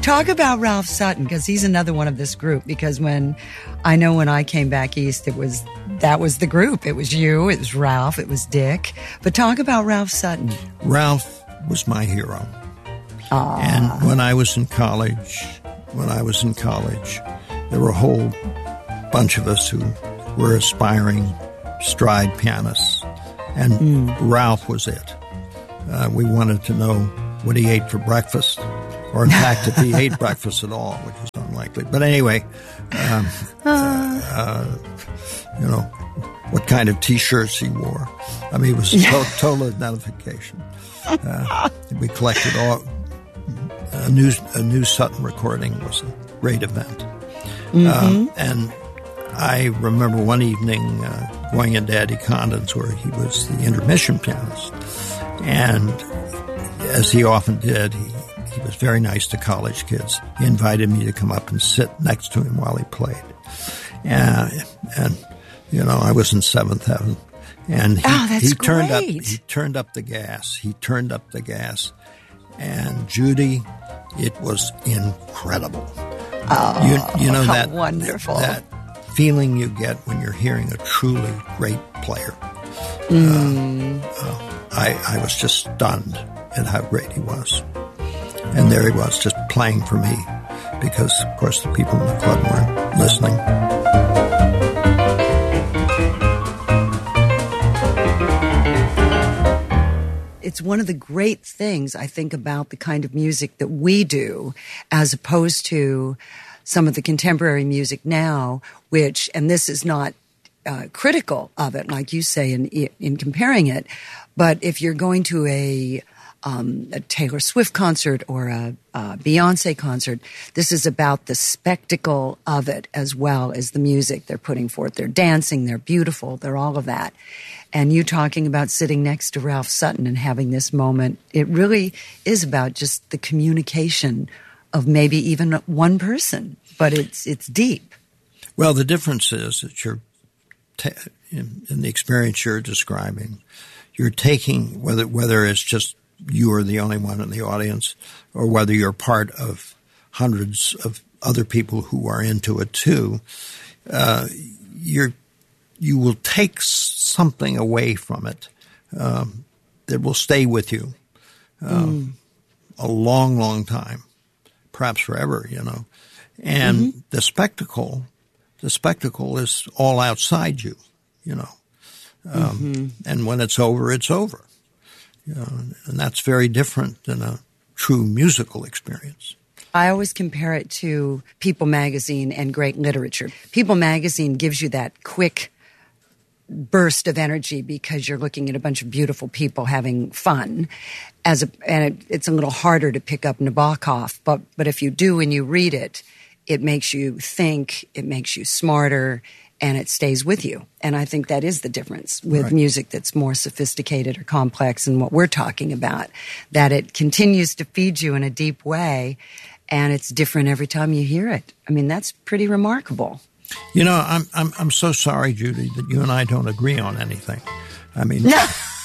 Talk about Ralph Sutton, because he's another one of this group. Because when I came back east, that was the group. It was you, it was Ralph, it was Dick. But talk about Ralph Sutton. Ralph was my hero. Aww. And when I was in college, there were a whole bunch of us who were aspiring stride pianists, and Ralph was it. We wanted to know what he ate for breakfast, or in fact, if he ate breakfast at all, which is unlikely. But anyway, what kind of T-shirts he wore. I mean, it was total identification. We collected all. A new Sutton recording was a great event. And I remember one evening going into Eddie Condon's, where he was the intermission pianist. And as he often did, he was very nice to college kids. He invited me to come up and sit next to him while he played. And I was in seventh heaven. And he turned up the gas. And Judy, it was incredible. Oh, you know how that wonderful. That feeling you get when you're hearing a truly great player. I was just stunned at how great he was. And there he was, just playing for me, because, of course, the people in the club weren't listening. It's one of the great things, I think, about the kind of music that we do, as opposed to some of the contemporary music now, which, and this is not critical of it, like you say in comparing it, but if you're going to a Taylor Swift concert or a Beyonce concert, this is about the spectacle of it as well as the music they're putting forth. They're dancing, they're beautiful, they're all of that. And you talking about sitting next to Ralph Sutton and having this moment, it really is about just the communication of maybe even one person, but it's deep. Well, the difference is that you're in the experience you're describing, you're taking, whether it's just you are the only one in the audience, or whether you're part of hundreds of other people who are into it too, you will take something away from it that will stay with you a long, long time, perhaps forever, And the spectacle is all outside you, And when it's over, it's over. And that's very different than a true musical experience. I always compare it to People magazine and great literature. People magazine gives you that quick burst of energy because you're looking at a bunch of beautiful people having fun. It's a little harder to pick up Nabokov, but if you do and you read it, it makes you think, it makes you smarter, and it stays with you. And I think that is the difference with music that's more sophisticated or complex and what we're talking about, that it continues to feed you in a deep way, and it's different every time you hear it. I mean, that's pretty remarkable. I'm so sorry, Judy, that you and I don't agree on anything. I mean,